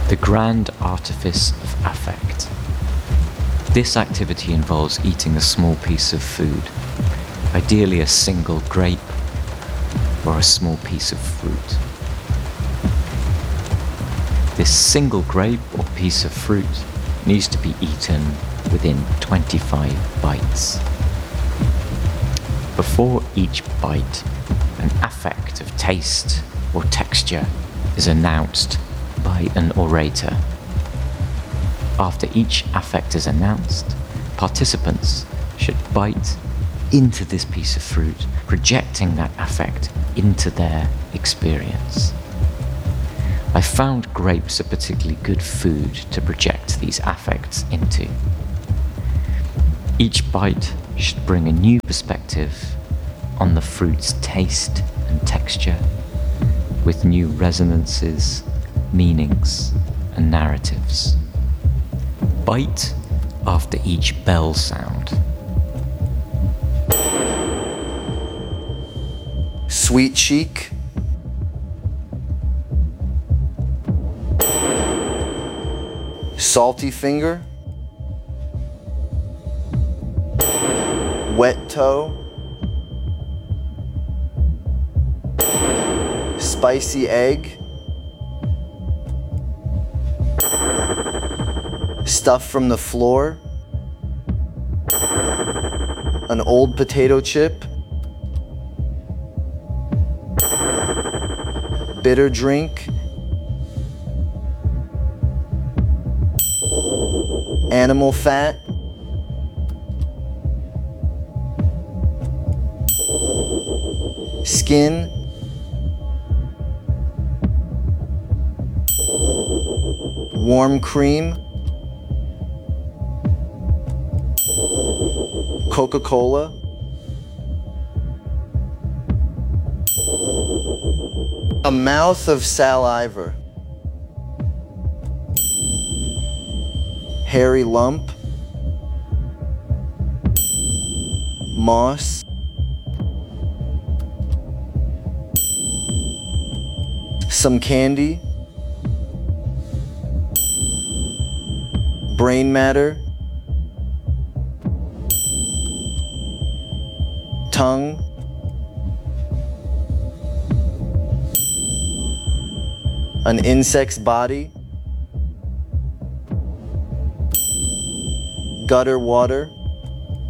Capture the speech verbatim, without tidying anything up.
The grand artifice of affect. This activity involves eating a small piece of food, ideally a single grape or a small piece of fruit. This single grape or piece of fruit needs to be eaten within twenty-five bites. Before each bite, an affect of taste or texture is announced by an orator. After each affect is announced, participants should bite into this piece of fruit, projecting that affect into their experience. I found grapes a particularly good food to project these affects into. Each bite should bring a new perspective on the fruit's taste and texture, with new resonances, meanings, and narratives. Bite after each bell sound. Sweet cheek. Salty finger. Wet toe. Spicy egg. Stuff from the floor. An old potato chip. Bitter drink. Animal fat. Skin. Warm cream. Coca-Cola. A mouth of saliva. Hairy lump. Moss. Some candy. Brain matter. Tongue. An insect's body. Gutter water.